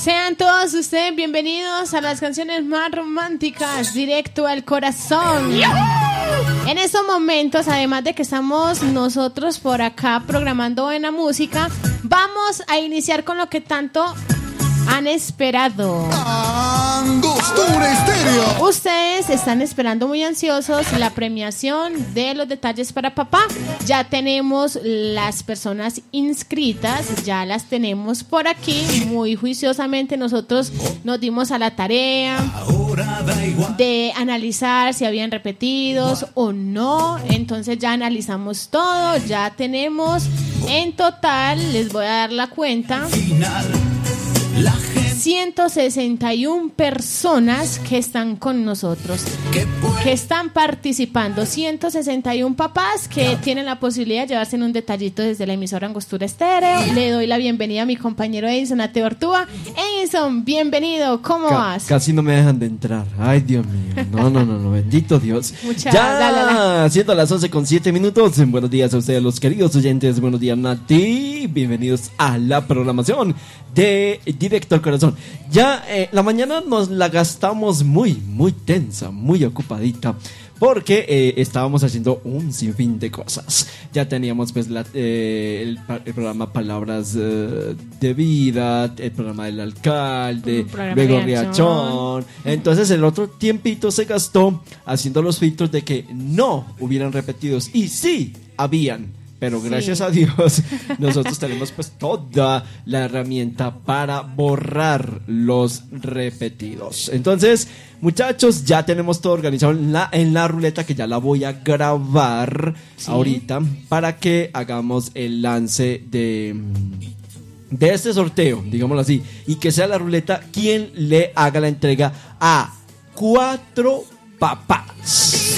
Sean todos ustedes bienvenidos a las canciones más románticas, directo al corazón. En estos momentos, además de que estamos nosotros por acá programando buena música, vamos a iniciar con lo que tanto han esperado. Angostura Estéreo. Ustedes están esperando muy ansiosos la premiación de los detalles para papá. Ya tenemos las personas inscritas, ya las tenemos por aquí. Muy juiciosamente nosotros nos dimos a la tarea de analizar si habían repetidos o no. Entonces ya analizamos todo, ya tenemos en total, les voy a dar la cuenta, 161 personas que están con nosotros, que están participando. 161 papás que tienen la posibilidad de llevarse un detallito desde la emisora Angostura Estéreo. Le doy la bienvenida a mi compañero Edison Ateortúa. Edison, bienvenido, ¿cómo vas? Casi no me dejan de entrar. Ay, Dios mío. No, bendito Dios. Dale. Siendo las 11:07. Buenos días a ustedes, los queridos oyentes. Buenos días, Nati. Bienvenidos a la programación de Directo al Corazón. Ya la mañana nos la gastamos muy tensa, muy ocupadita, porque estábamos haciendo un sinfín de cosas. Ya teníamos pues el programa Palabras de Vida, el programa del alcalde, luego Riachón. Entonces el otro tiempito se gastó haciendo los filtros de que no hubieran repetidos, y sí habían. Pero gracias a Dios, nosotros tenemos pues toda la herramienta para borrar los repetidos. Entonces, muchachos, ya tenemos todo organizado en la ruleta, que ya la voy a grabar ahorita para que hagamos el lance de este sorteo, digámoslo así, y que sea la ruleta quien le haga la entrega a 4 papás. ¡Sí!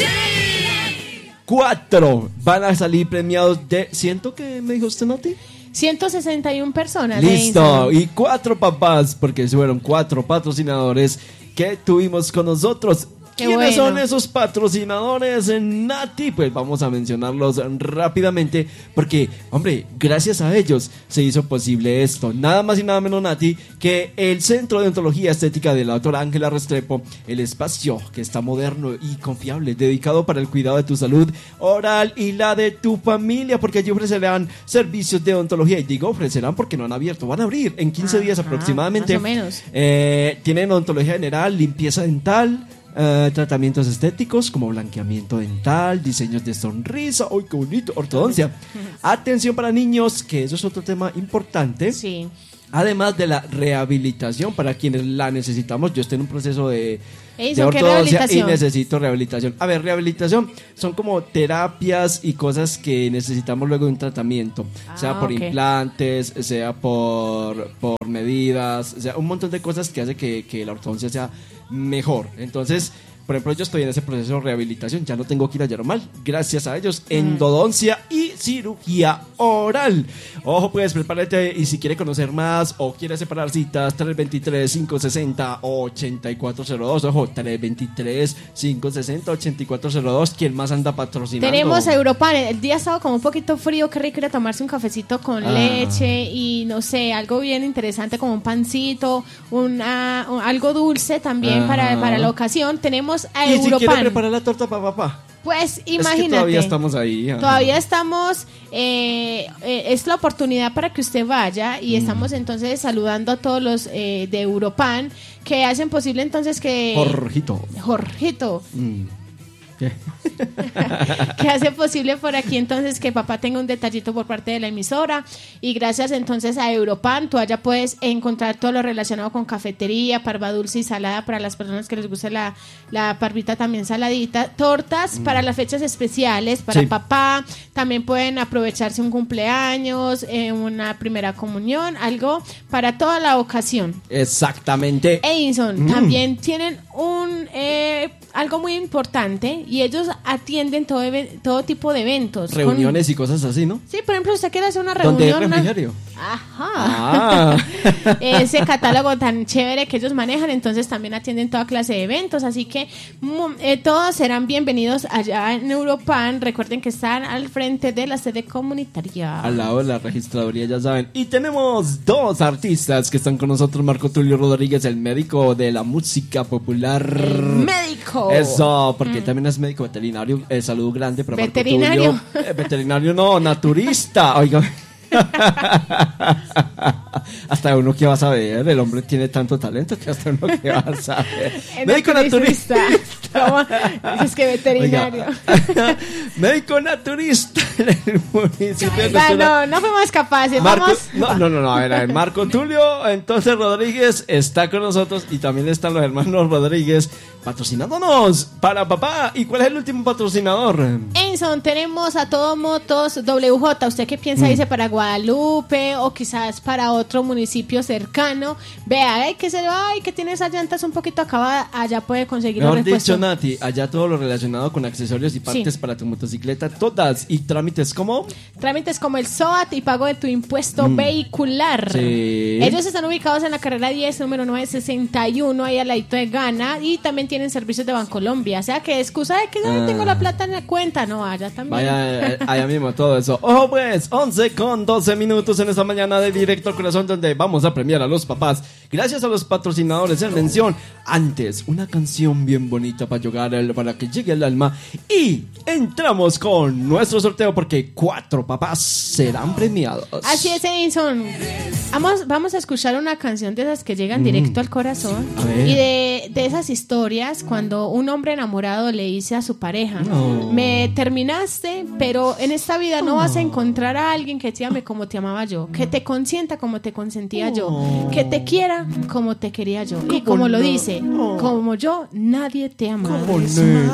4 van a salir premiados de... ¿Siento que me dijo usted, Nati? 161 personas. Listo, y 4 papás, porque fueron 4 patrocinadores que tuvimos con nosotros. ¿Quiénes son esos patrocinadores, Nati? Pues vamos a mencionarlos rápidamente, porque, hombre, gracias a ellos se hizo posible esto. Nada más y nada menos, Nati, que el Centro de Odontología Estética de la doctora Ángela Restrepo, el espacio que está moderno y confiable, dedicado para el cuidado de tu salud oral y la de tu familia, porque allí ofrecerán servicios de odontología. Y digo ofrecerán porque no han abierto, van a abrir en 15 días aproximadamente. Más o menos. Tienen odontología general, limpieza dental, tratamientos estéticos como blanqueamiento dental, diseños de sonrisa, ¡ay, qué bonito!, ortodoncia, atención para niños, que eso es otro tema importante. Sí. Además de la rehabilitación para quienes la necesitamos. Yo estoy en un proceso de ortodoncia y necesito rehabilitación. A ver, rehabilitación son como terapias y cosas que necesitamos luego de un tratamiento, sea por implantes, sea por medidas, o sea, un montón de cosas que hace que la ortodoncia sea mejor. Entonces, por ejemplo, yo estoy en ese proceso de rehabilitación, ya no tengo que ir a Yaromal, gracias a ellos, endodoncia y cirugía oral. Ojo, pues, prepárate, y si quiere conocer más o quiere separar citas, 323-560-8402, ojo, 323-560-8402, ¿quién más anda patrocinando? Tenemos a Europan. El día estaba como un poquito frío, qué rico era tomarse un cafecito con leche y no sé, algo bien interesante como un pancito, algo dulce también para la ocasión. Tenemos a Europan. ¿Y si quiere preparar la torta para papá? Pues imagínate. Es que todavía estamos ahí. Todavía estamos. Es la oportunidad para que usted vaya y estamos entonces saludando a todos los de Europan que hacen posible entonces que. Jorgito. Que hace posible por aquí entonces que papá tenga un detallito por parte de la emisora, y gracias entonces a Europan tú allá puedes encontrar todo lo relacionado con cafetería, parva dulce y salada para las personas que les guste la parvita también saladita, tortas para las fechas especiales para papá, también pueden aprovecharse un cumpleaños, una primera comunión, algo para toda la ocasión. Exactamente. Edison, también tienen algo muy importante y ellos atienden todo tipo de eventos. Reuniones y cosas así, ¿no? Sí, por ejemplo, usted quiere hacer una reunión. ¿Dónde hay refrigerio? Ajá. Ese catálogo tan chévere que ellos manejan, entonces también atienden toda clase de eventos, así que todos serán bienvenidos allá en Europan. Recuerden que están al frente de la sede comunitaria. Al lado de la registraduría, ya saben. Y tenemos dos artistas que están con nosotros, Marco Tulio Rodríguez, el médico de la música popular. El médico. Eso, porque también es médico veterinario. Saludo grande para veterinario. Marco Tulio. Veterinario no, naturista. Oiga. Hasta uno que va a saber, el hombre tiene tanto talento que hasta uno que va a saber. Médico naturista. Es que veterinario. Oiga, médico naturista en el municipio de no fuimos capaces. No, a ver, Marco Tulio entonces Rodríguez está con nosotros y también están los hermanos Rodríguez patrocinándonos para papá. ¿Y cuál es el último patrocinador? Enson, tenemos a Todo Motos WJ. ¿Usted qué piensa? Dice para Guadalupe o quizás para otro municipio cercano. Vea, que tiene esas llantas un poquito acabadas, allá puede conseguir mejor los repuestos. Dicho, Nati, allá todo lo relacionado con accesorios y partes para tu motocicleta, todas. ¿Y trámites cómo? Trámites como el SOAT y pago de tu impuesto vehicular. Sí. Ellos están ubicados en la carrera 10, número 961, ahí al ladito de Ghana, y también tienen servicios de Bancolombia. O sea, que excusa de que yo no tengo la plata en la cuenta, no, allá también. Vaya, allá mismo todo eso. Ojo pues, 11:12 en esta mañana de Directo al Corazón, donde vamos a premiar a los papás. Gracias a los patrocinadores en mención. Antes, una canción bien bonita para que llegue al alma. Y entramos con nuestro sorteo porque 4 papás serán premiados. Así es, Edison. Vamos a escuchar una canción de esas que llegan directo al corazón. Y de esas historias cuando un hombre enamorado le dice a su pareja: me terminaste, pero en esta vida no vas a encontrar a alguien que te ame como te amaba yo, que te consienta como te consentía yo, que te quiera como te quería yo. Y como lo dice, como yo, nadie te ama.